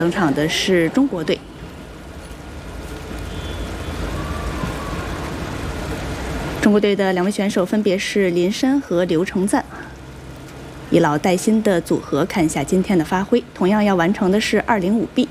登场的是中国队。中国队的2位选手分别是林珊和刘承赞，以老带新的组合，看一下今天的发挥。同样要完成的是205B。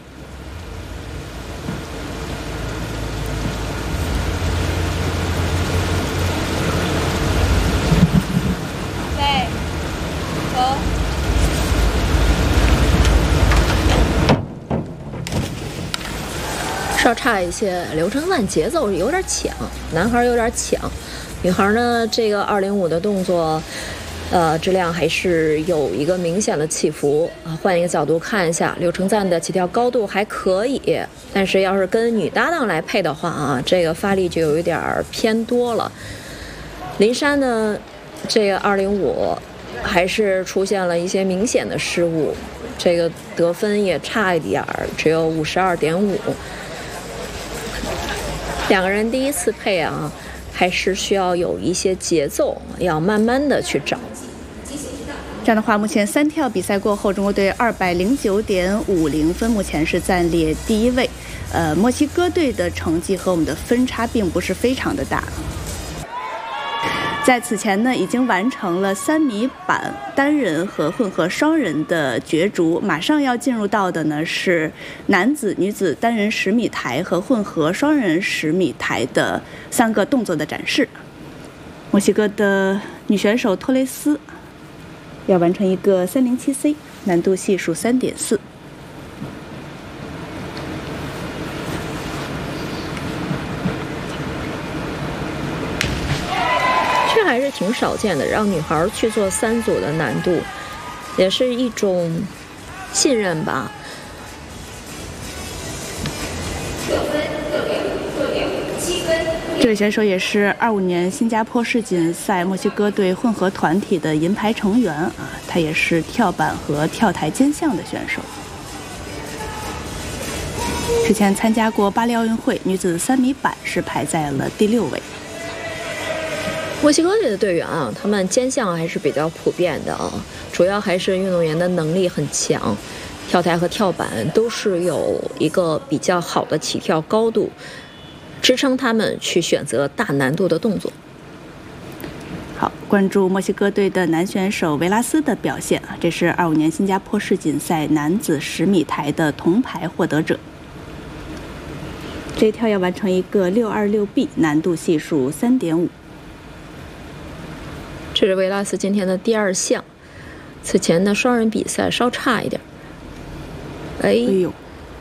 稍差一些，刘承赞节奏有点抢，男孩有点抢，女孩呢这个205的动作，质量还是有一个明显的起伏啊。换一个角度看一下，刘承赞的起跳高度还可以，但是要是跟女搭档来配的话啊，这个发力就有一点偏多了。林珊呢，这个205还是出现了一些明显的失误，这个得分也差一点，只有52.5。两个人第一次配啊，还是需要有一些节奏，要慢慢的去找。 这样的话，目前3跳比赛过后，中国队209.50分，目前是暂列第1位。墨西哥队的成绩和我们的分差并不是非常的大。在此前呢，已经完成了3米板单人和混合双人的角逐，马上要进入到的呢是男子、女子单人10米台和混合双人10米台的3个动作的展示。墨西哥的女选手托雷斯要完成一个307C， 难度系数3.4。 还是挺少见的，让女孩去做3组的难度，也是一种信任吧。 这位选手也是25年新加坡世锦赛墨西哥队混合团体的银牌成员啊，他也是跳板和跳台兼项的选手。之前参加过巴黎奥运会，女子3米板是排在了第6位。 墨西哥队的队员啊，他们兼项还是比较普遍的啊，主要还是运动员的能力很强，跳台和跳板都是有一个比较好的起跳高度，支撑他们去选择大难度的动作。 好，关注墨西哥队的男选手维拉斯的表现啊，这是25年新加坡世锦赛男子10米台的铜牌获得者。这一跳要完成一个626B， 难度系数3.5。 这是维拉斯今天的第2项，此前的双人比赛稍差一点。哎呦，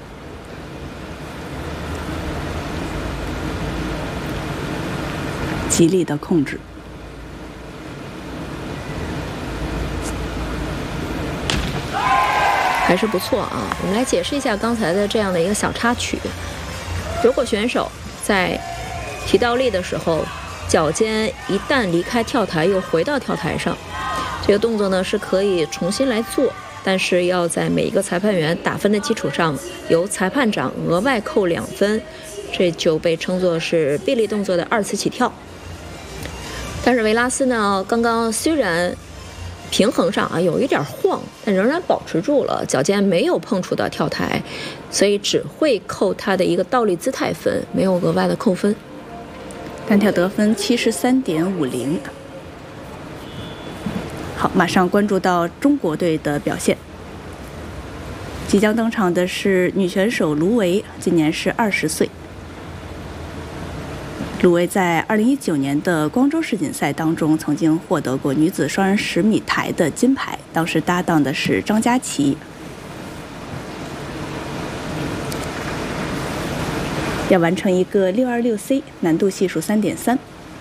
极力的控制。 还是不错啊。我们来解释一下刚才的这样的一个小插曲。如果选手在提倒立的时候，脚尖一旦离开跳台又回到跳台上，这个动作呢是可以重新来做，但是要在每一个裁判员打分的基础上，由裁判长额外扣2分，这就被称作是臂力动作的2次起跳。但是维拉斯呢，刚刚虽然平衡上啊有一点晃，但仍然保持住了，脚尖没有碰触到跳台，所以只会扣他的一个倒立姿态分，没有额外的扣分。 单跳得分73.50。好，马上关注到中国队的表现。即将登场的是女选手卢维，今年是20岁。卢维在2019年的光州世锦赛当中曾经获得过女子双人10米台的金牌，当时搭档的是张佳琪。要完成一个626C， 难度系数3.3。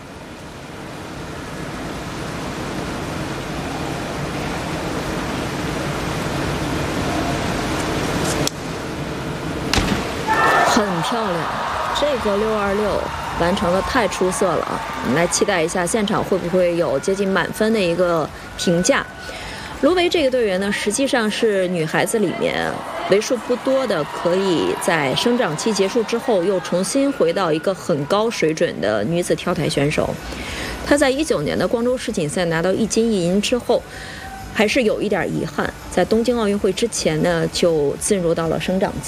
很漂亮，这个626完成的太出色了，我们来期待一下现场会不会有接近满分的一个评价。卢维这个队员呢，实际上是女孩子里面为数不多的可以在生长期结束之后又重新回到一个很高水准的女子跳台选手。她在19年的光州世锦赛拿到1金1银之后， 还是有一点遗憾，在东京奥运会之前呢就进入到了生长期。